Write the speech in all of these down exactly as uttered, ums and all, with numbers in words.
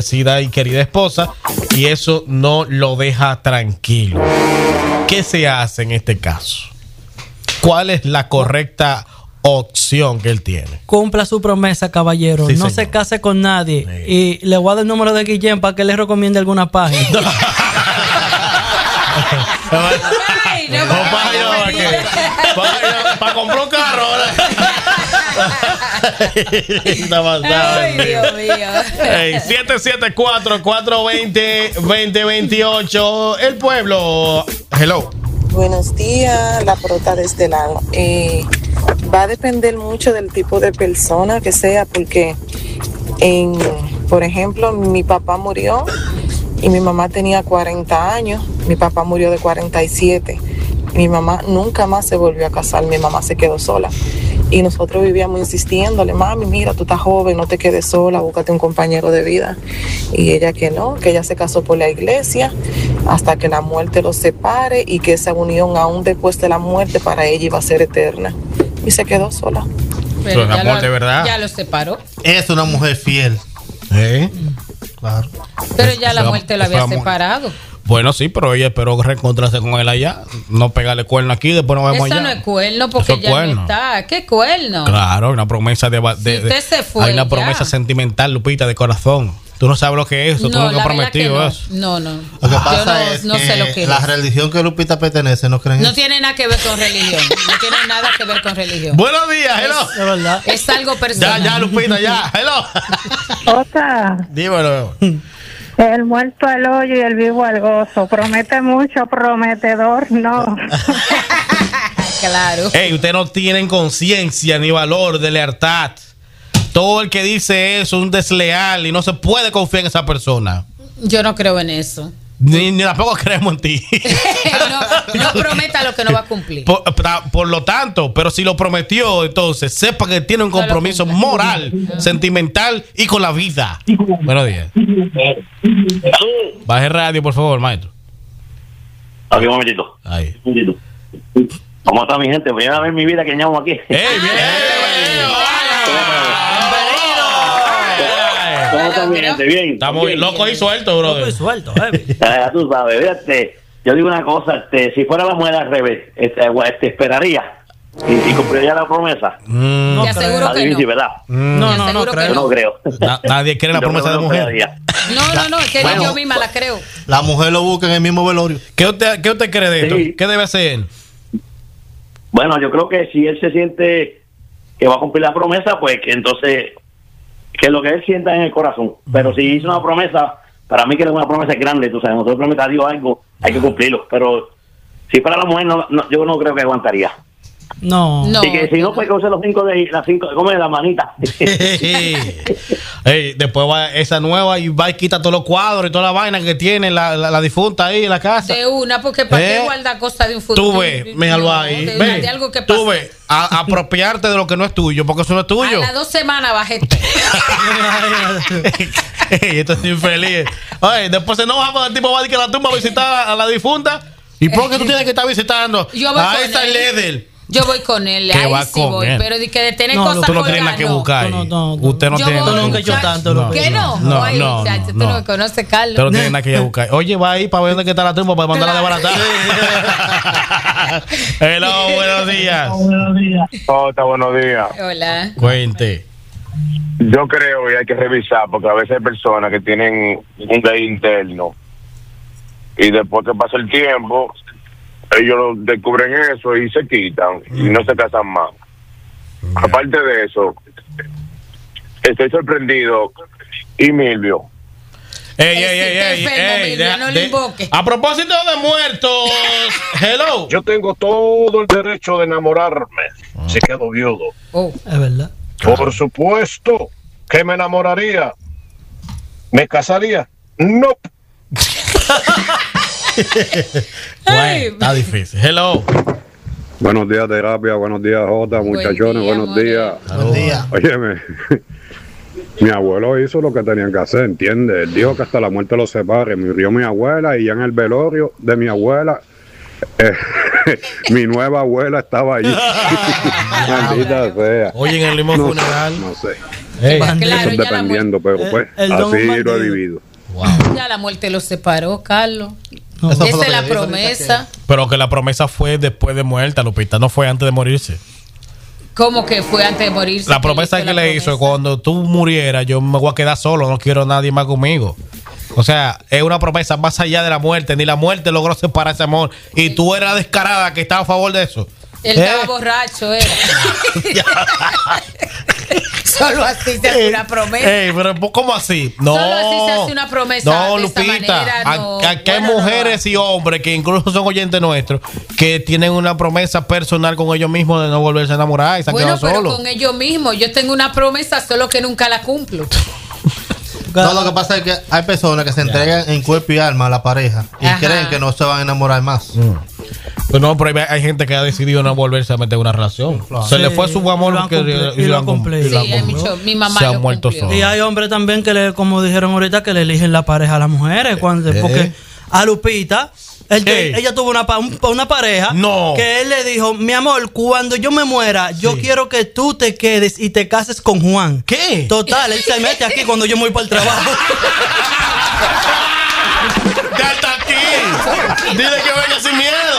y querida esposa, y eso no lo deja tranquilo. ¿Qué se hace en este caso? ¿Cuál es la correcta opción que él tiene? Cumpla su promesa, caballero. Sí, no señor. se case con nadie. Sí. Y le voy a dar el número de Guillén para que le recomiende alguna página. Ay, no, No, para para comprar un carro. Está basado, Ay, Dios mío. Hey, siete siete cuatro, cuatro dos cero, dos cero dos ocho. El pueblo. Hello. Buenos días, la prota de este lado. Eh, va a depender mucho del tipo de persona que sea, porque, en, por ejemplo, mi papá murió y mi mamá tenía cuarenta años, mi papá murió de cuarenta y siete. Mi mamá nunca más se volvió a casar, mi mamá se quedó sola. Y nosotros vivíamos insistiéndole, mami, mira, tú estás joven, no te quedes sola, búscate un compañero de vida. Y ella que no, que ella se casó por la iglesia hasta que la muerte los separe y que esa unión aún después de la muerte para ella iba a ser eterna. Y se quedó sola. Pero Pero ya, amor, lo, de verdad. ya lo separó. Es una mujer fiel. ¿Eh? Claro. Pero ya la Esa- muerte lo esa había mu- separado. Bueno, sí, pero ella esperó reencontrarse con él allá. No pegarle cuerno aquí, después nos vemos Eso allá. no es cuerno porque Eso es ya cuerno. no está. ¿Qué cuerno? Claro, una promesa de, de, Si de- usted se fue, hay una ya. promesa sentimental, Lupita, de corazón. Tú no sabes lo que es eso, tú No, nunca la has verdad que prometido no. eso. No, no. Lo que Yo pasa no, es no que sé lo que la es. religión que Lupita pertenece no creen en No eso. tiene nada que ver con religión. No tiene nada que ver con religión. Buenos días, hello. De verdad. Es algo Ya, personal. ya, Lupita, ya, hello. Otra, Dímelo. el muerto al hoyo y el vivo al gozo. Promete mucho, prometedor, no. Claro. Ey, ustedes no tienen conciencia ni valor de lealtad. Todo el que dice eso es un desleal y no se puede confiar en esa persona. Yo no creo en eso. Ni, ni tampoco creemos en ti. no, no prometa lo que no va a cumplir. Por, por- por lo tanto, pero si lo prometió, entonces sepa que tiene un No lo compromiso cumpla. moral, sentimental y con la vida. Buenos días. Baje radio, por favor, maestro. Aquí un momentito. Ahí. Un momentito. ¿Cómo está mi gente? Primera vez en mi vida que llamo aquí. ¡Ey, bien! ¿Cómo está mi gente? Bien. Está muy loco y suelto, brother. Muy suelto, eh. Ya tú sabes, fíjate, yo digo una cosa, este, si fuera la mujer al revés, este, este esperaría y, y cumpliría la promesa. Mm, No Te aseguro Está que difícil, no. ¿verdad? No, Te no, no aseguro que Yo creo. no creo. na- nadie quiere la Yo promesa de no mujer. esperaría. No, no, no, es que Bueno. yo misma la creo. La mujer lo busca en el mismo velorio. ¿Qué usted, qué usted cree de esto? Sí. ¿Qué debe hacer él? Bueno, yo creo que si él se siente que va a cumplir la promesa, pues que entonces, que lo que él sienta en el corazón. Pero si hizo una promesa, para mí que es una promesa grande, tú sabes, nosotros prometemos a Dios algo, hay que cumplirlo. Pero si para la mujer, no, no, yo no creo que aguantaría. No. No. y que si no, pues que use los cinco de las cinco, come la manita. Ey, después va esa nueva y va y quita todos los cuadros y toda la vaina que tiene la, la, la difunta ahí en la casa. De una, porque para ¿Eh? qué guardar cosas de un futuro. Tú ves, míralo ahí. De, Ve, de algo que pasó. tú ves, a- apropiarte de lo que no es tuyo, porque eso no es A tuyo. las dos semanas bajé. Ey, esto es infeliz. Oye, después se enoja cuando el tipo va a ir a la tumba a visitar a la difunta. ¿Y por qué tú tienes que estar visitando Yo voy a con esa él. Leder? Yo voy con él, ¿Qué ahí va sí con voy. él? Pero de que de tener No, cosas Tú no colgadas, tienes nada que no. buscar. No, ahí. no, no. Usted no Yo tiene voy, Tú nunca has hecho muchacho. tanto, Lupita. ¿Qué no? No, Ay, no, muchacho, tú no. no me conoces, Usted Carlos. no tiene nada que ir a buscar. Oye, va ahí para ver dónde está la tumba para mandarla de barata. Hello, buenos días. Jota, buenos días. Hola. Cuente. Yo creo que hay que revisar, porque a veces hay personas que tienen un gay interno y después que pasa el tiempo, ellos lo descubren eso y se quitan y no se casan más. Aparte de eso, estoy sorprendido y Milvio. Ey, Ey, ey, si ey, está ey, enfermo, ey, Milvio, deja- no lo de- invoque. A propósito de muertos, hello. Yo tengo todo el derecho de enamorarme si quedo viudo. Oh. Es verdad. Por supuesto que me enamoraría. ¿Me casaría? No. Bueno, está difícil. Hello. Buenos días, terapia. Buenos días, Jota. Muchachones, día, buenos amores. días. Buen día. Óyeme, mi abuelo hizo lo que tenían que hacer, ¿entiendes? Él dijo que hasta la muerte los separe. Murió mi abuela y ya en el velorio de mi abuela, eh, mi nueva abuela estaba allí. Maldita sea. Oye, en el mismo No, funeral. no sé. Ey. Claro, Eso es ya la, dependiendo, pero El- pues el don así un lo he bandido. vivido. muerte, ya la muerte los separó, Carlos. No. Eso fue Esa lo es que la yo dije ahorita promesa. Pero que la promesa fue después de muerta, Lupita, no fue antes de morirse. ¿Cómo que fue antes de morirse? La promesa hizo que la le hizo, promesa? cuando tú murieras, yo me voy a quedar solo, no quiero a nadie más conmigo. O sea, es una promesa más allá de la muerte. Ni la muerte logró separar ese amor. Y tú eras la descarada que estaba a favor de eso. Él ¿Eh? estaba borracho, era. Solo así se hace una promesa. Ey, pero ¿cómo así? No. Solo así se hace una promesa No, de esta Lupita. manera, a- no. Aquí hay Bueno, no mujeres y hombres que incluso son oyentes nuestros que tienen una promesa personal con ellos mismos de no volverse a enamorar y se han Bueno, quedado pero solos. con ellos mismos. Yo tengo una promesa, solo que nunca la cumplo. No, lo que pasa es que hay personas que se entregan en cuerpo y alma a la pareja y Ajá. creen que no se van a enamorar más. Pues no, pero hay, hay gente que ha decidido no volverse a meter en una relación. Claro. Se le Sí, fue su amor y lo han que- cumplido, y y lo lo han han cum- cumplido. y lo han Sí, hay cumplido. mucho- mi mamá Se lo han muerto cumplió. solos. Y hay hombres también que, le, como dijeron ahorita, que le eligen la pareja a las mujeres. Cuando, ¿Eh? Porque a Lupita, él te- Ey. ella tuvo una, pa- un- una pareja No. que él le dijo, mi amor, cuando yo me muera, yo quiero que tú te quedes y te cases con Juan. ¿Qué? Total, él se mete aquí cuando yo me voy para el trabajo. ¡Ya está aquí! Dile que venga sin miedo.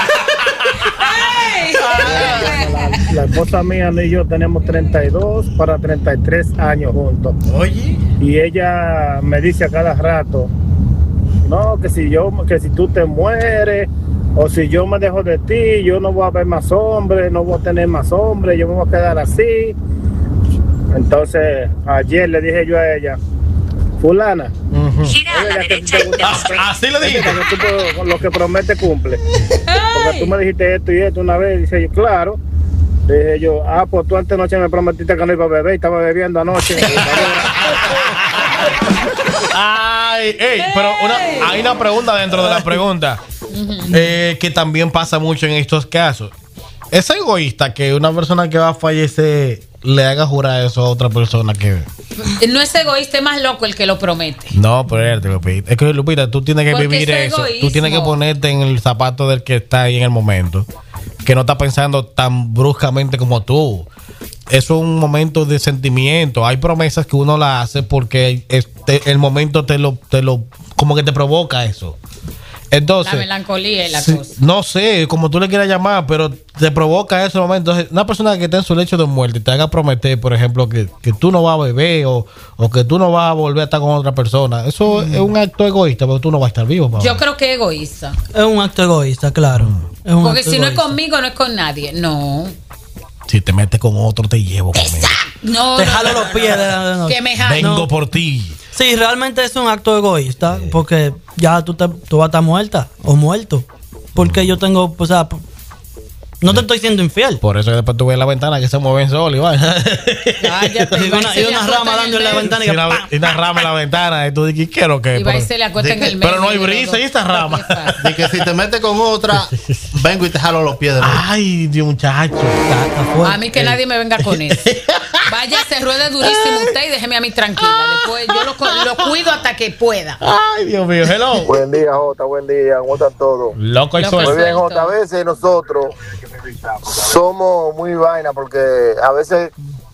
La, la esposa mía y yo tenemos treinta y dos para treinta y tres años juntos. Oye. Y ella me dice a cada rato, no, que si yo, que si tú te mueres o si yo me dejo de ti, yo no voy a ver más hombres, no voy a tener más hombres, yo me voy a quedar así. Entonces, ayer le dije yo a ella, fulana, oye, que te gusta- Ah, así le dije. que tú pro- lo que promete cumple. Porque tú me dijiste esto y esto una vez, dice yo, claro. Dije yo, ah, pues tú antes noche me prometiste que no iba a beber y estaba bebiendo anoche. Ay, ey, pero una, hay una pregunta dentro de la pregunta eh, que también pasa mucho en estos casos. Es egoísta que una persona que va a fallecer le haga jurar eso a otra persona que... No es egoísta, es más loco el que lo promete. No, pero espérate, Lupita. Es que, Lupita, tú tienes que Porque vivir es eso. egoísmo. Tú tienes que ponerte en el zapato del que está ahí en el momento. Que no está pensando tan bruscamente como tú. Es un momento de sentimiento. Hay promesas que uno las hace porque este, el momento te lo, te lo... Como que te provoca eso. Entonces... La melancolía y la Sí, cosa. no sé, como tú le quieras llamar, pero te provoca ese momento. Entonces, una persona que está en su lecho de muerte y te haga prometer, por ejemplo, que, que tú no vas a beber o, o que tú no vas a volver a estar con otra persona, eso es un acto egoísta, porque tú no vas a estar vivo. Pablo. Yo creo que es egoísta. Es un acto egoísta, claro. Es un Porque acto si no es egoísta. conmigo, no es con nadie. No. Si te metes con otro, te llevo conmigo. No, Te no, jalo no, los pies de la- de la- Que me jalo. Vengo no. por ti. Sí, realmente es un acto egoísta, porque ya tú, te, tú vas a estar muerta o muerto. Porque yo tengo, o sea, no te estoy siendo infiel. Por eso que después tú ves la ventana que se mueven solos y va. Cállate, Y y va una, se y le una acota rama en dando en el la medio. ventana y, Y que una, ¡pam! y una rama en la ventana y tú dices, ¿qué es lo que? Y va y Pero, se le acuesta en de el que- medio. pero no hay de los brisa dos. y esta rama. Qué fácil. Y que si te metes con otra, vengo y te jalo los pies de nuevo. Ay, Dios, muchacho. Está- está fuerte. A mí que nadie me venga con eso. Vaya, se ruede durísimo usted y déjeme a mí tranquila. Después yo lo, co- lo cuido hasta que pueda. Ay, Dios mío, hello. Buen día, Jota, buen día, ¿cómo están todos? Loco y Loco y Muy suelto. bien, Jota, a veces nosotros somos muy vaina porque a veces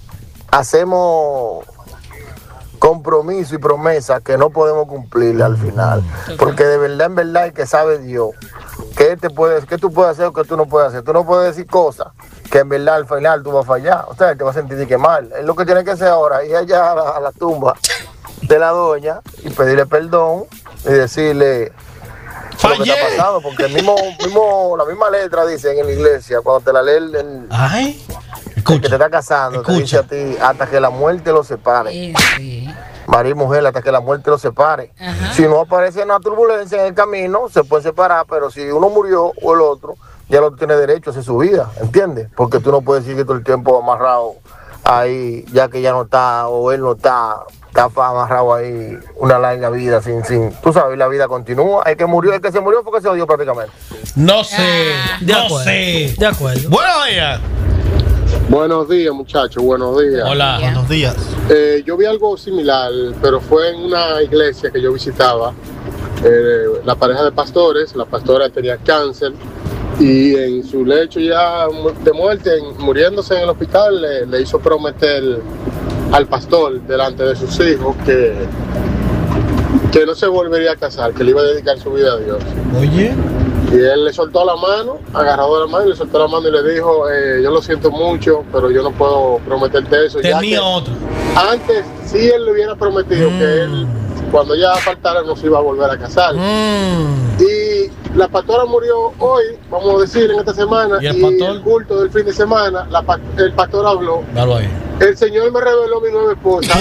hacemos compromiso y promesas que no podemos cumplir al final. Porque de verdad, en verdad, el que sabe Dios, ¿qué, te puedes, qué tú puedes hacer o qué tú no puedes hacer? Tú no puedes decir cosas que en verdad al final tú vas a fallar. O sea, te vas a sentir que mal. Es lo que tiene que hacer ahora, ir allá a la, a la tumba de la doña y pedirle perdón y decirle lo que te ha pasado, porque el mismo, mismo, la misma letra dice en la iglesia, cuando te la lee el, el- Ay, el que te escucha. está casando, te dice Escucha. a ti, hasta que la muerte lo separe. Sí, sí. Marido y mujer, hasta que la muerte lo separe. Ajá. Si no aparece una turbulencia en el camino, se puede separar, pero si uno murió o el otro, ya lo tiene derecho a hacer su vida, ¿entiendes? Porque tú no puedes seguir todo el tiempo amarrado ahí, ya que ya no está, o él no está, está amarrado ahí una larga vida sin, sin, tú sabes, la vida continúa. El que murió, el que se murió fue que se odió prácticamente. No sé, Ah, De no acuerdo. sé. De acuerdo. Buenos días. Buenos días, muchachos, buenos días. Hola. Buenos días. Eh, yo vi algo similar, pero fue en una iglesia que yo visitaba. Eh, la pareja de pastores, la pastora tenía cáncer y en su lecho ya mu- de muerte, en- muriéndose en el hospital, le, le hizo prometer al pastor delante de sus hijos que, que no se volvería a casar, que le iba a dedicar su vida a Dios. Oye. Y él le soltó la mano, agarró de la mano y le soltó la mano y le dijo, eh, yo lo siento mucho, pero yo no pueo prometerte eso. Tenía ya que otro. Antes sí él le hubiera prometido mm. que él, cuando ya faltara, no se iba a volver a casar. Mm. Y la pastora murió hoy, vamos a decir, en esta semana, y el, y pastor? el culto del fin de semana, la, el pastor habló. Dalo ahí. El Señor me reveló mi nueva esposa.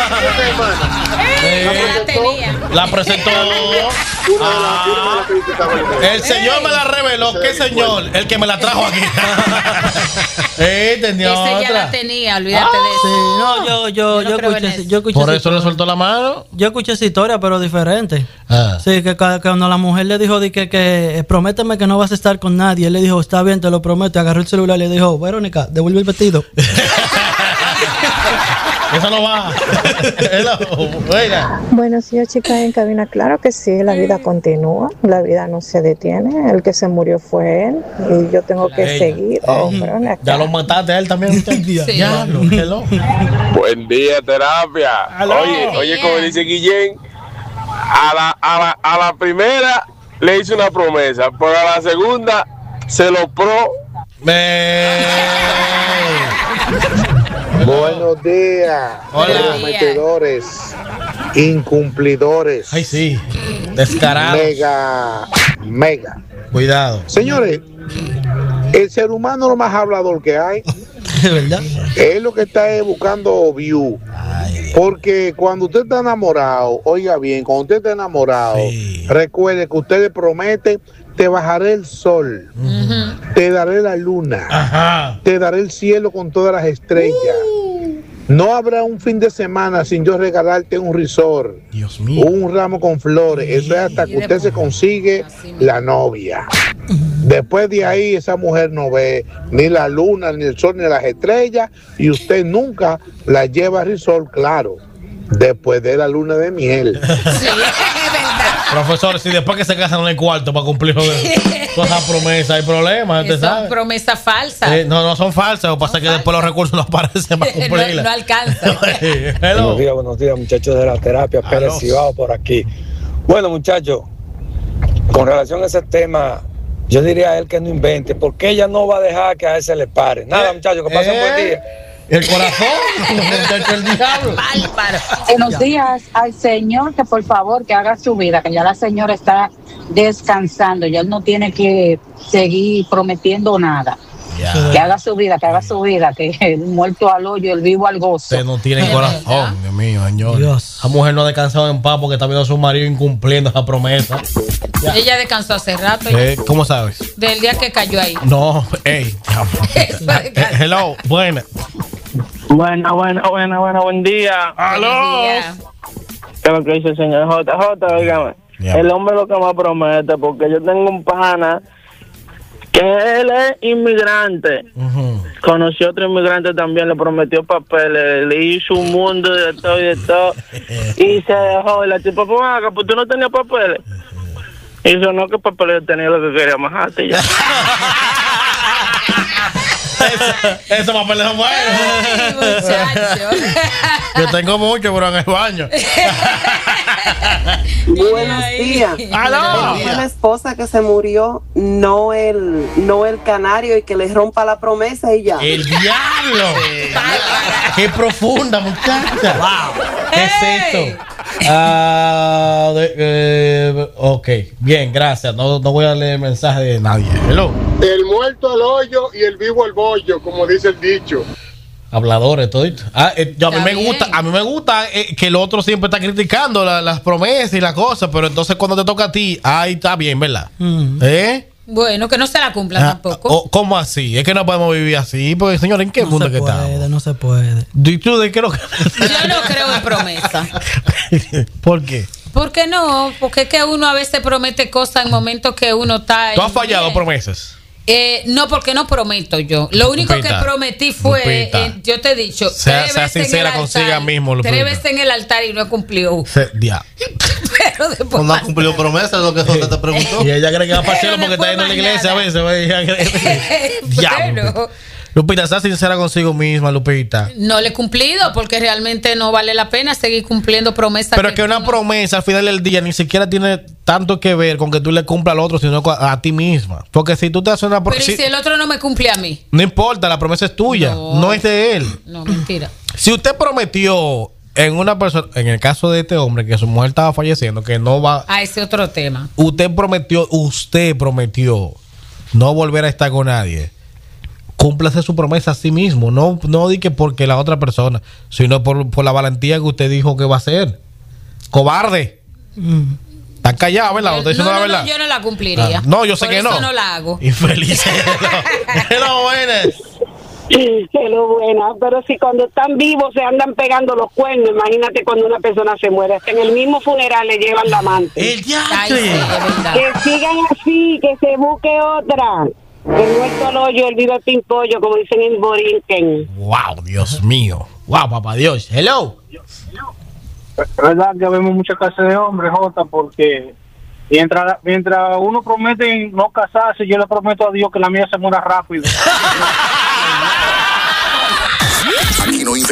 eh, la tenía. La presentó. Ah, el Señor me la reveló. ¿Qué Señor? El que me la trajo aquí. eh, tenía Ese otra. ya la tenía, olvídate ah, de eso. Sí, no, yo, yo, yo, yo, escuché, yo escuché. Por eso le soltó la mano. Yo escuché esa historia, pero diferente. Ah. Sí, que, que cuando la mujer le dijo de que, que eh, prométeme que no vas a estar con nadie, él le dijo, está bien, te lo prometo. Agarró el celular y le dijo, Verónica, devuelve el vestido. Eso no va. Buenos días, chicas en cabina. Claro que sí, la vida continúa, la vida no se detiene. El que se murió fue él y yo tengo que ella. seguir. Oh, ya lo mataste a él también. Sí. Ya, lo, hello. Buen día, terapia. Hello. Oye, oye, como dice Guillén, a la, a la, a la primera le hice una promesa, pero a la segunda se lo pro. Buenos días, prometedores, incumplidores. Ay, sí, descarados. Mega, mega. Cuidado. Señores, el ser humano es lo más hablador que hay. ¿De verdad? Es lo que está buscando view. Ay, porque cuando usted está enamorado, oiga bien, cuando usted está enamorado, sí. recuerde que usted le promete, te bajaré el sol, uh-huh. te daré la luna, Ajá. te daré el cielo con todas las estrellas. Uh. No habrá un fin de semana sin yo regalarte un resort, Dios mío. un ramo con flores. Sí. Eso es hasta que usted se consigue la novia. Después de ahí esa mujer no ve ni la luna, ni el sol, ni las estrellas, y usted nunca la lleva a resort, claro, después de la luna de miel. Sí, es verdad. Profesor, si después que se casan no hay cuarto para cumplir todas esas promesas, hay problemas, ¿usted sabe? Son promesas falsas. Eh, no, no son falsas, lo que pasa es que falsas. Después los recursos no aparecen para cumplirlas. no, no alcanzan. Buenos días, buenos días, muchachos de la terapia, Pérez Cibao por aquí. Bueno, muchachos, con relación a ese tema, yo diría a él que no invente, porque ella no va a dejar que a él se le pare. Nada, eh, muchachos, que pasen eh, buen día. El corazón, el diablo. Buenos días al señor, que por favor que haga su vida, que ya la señora está descansando, ya él no tiene que seguir prometiendo nada. Ya. Que haga su vida, que haga su vida, que el muerto al hoyo, el vivo al gozo. Usted no tiene corazón, Dios mío, señor. Dios. Esa mujer no ha descansado en paz porque está viendo a su marido incumpliendo esa promesa. Ya. Ella descansó hace rato. Eh, ¿Cómo sabes? Del día que cayó ahí. No, ey. Hello, buena. Buena, buena, buena, buena, buen día. ¡Aló! ¿Qué es lo que dice el señor J J? Óigame, yeah. El hombre lo que me promete, porque yo tengo un pana que él es inmigrante. Uh-huh. Conoció a otro inmigrante también, le prometió papeles, le hizo un mundo de todo y de todo. Y se dejó. Y la tipa, pues, acá, pues tú no tenías papeles. Y dijo, no, que papeles yo tenía, lo que quería majarte ya. Eso papeles son buenos. Yo tengo mucho, pero en el baño. Buenos días. ¡Aló! Fue la esposa que se murió, no el, no el canario, y que le rompa la promesa y ya. ¡El diablo! ¡Qué profunda, muchacha! Wow. ¿Qué es esto? Ah, de, eh, ok, bien, gracias. No, no voy a leer el mensaje de nadie. Hello. El muerto al hoyo y el vivo al bollo, como dice el dicho. Habladores, todo. Ah, eh, yo, a mí me gusta, a mí me gusta eh, que el otro siempre está criticando la, las promesas y las cosas, pero entonces cuando te toca a ti, ahí está bien, ¿verdad? Mm. ¿Eh? Bueno, que no se la cumpla ah, tampoco. Oh, ¿Cómo así? Es que no podemos vivir así, porque señor, ¿en qué no mundo que estamos? No se puede, no se puede. ¿Y tú de qué lo Yo no creo en promesa. ¿Por qué? ¿Por qué no? Porque es que uno a veces promete cosas en momentos que uno está. ¿Tú has fallado bien. promesas? Eh, no, porque no prometo yo. Lo único Lupita, que prometí fue, eh, yo te he dicho, sea, tres sea veces sincera en el consigo altar, mismo. Lupita. Tres veces en el altar y no he cumplido. Se, ya. Pero después no ha cumplido promesas, es lo que Jota te preguntó. Y ella cree que va para cielo porque está yendo a la iglesia a veces. Ya. Bueno, Lupita, sea sincera consigo misma, Lupita. No le he cumplido porque realmente no vale la pena seguir cumpliendo promesas. Pero es que una promesa al final del día ni siquiera tiene tanto que ver con que tú le cumplas al otro, sino a, a ti misma. Porque si tú te haces una promesa. Pero ¿y si el otro no me cumple a mí? No importa, la promesa es tuya, no, no es de él. No, mentira. Si usted prometió en una persona, en el caso de este hombre que su mujer estaba falleciendo, que no va. A ese otro tema. Usted prometió, usted prometió no volver a estar con nadie. Cúmplase su promesa a sí mismo. No, no di que porque la otra persona, sino por, por la valentía que usted dijo que va a hacer. Cobarde. Mm. Están callados, ¿verdad? ¿Usted no, no, no, la verdad? No, yo no la cumpliría. Ah, no, yo sé por que eso no. no la hago. Infeliz. Hello, buenas. Hello, buenas. Pero si cuando están vivos se andan pegando los cuernos, imagínate cuando una persona se muere. Hasta en el mismo funeral le llevan la amante. El diablo. Que sigan así, que se busque otra. El muerto al hoyo, el vivo al pimpollo, como dicen en Borinquen. Wow, Dios mío. Wow, papá Dios. Hello. Es verdad que vemos muchas clases de hombres, Jota, porque mientras mientras uno promete no casarse, yo le prometo a Dios que la mía se muera rápido.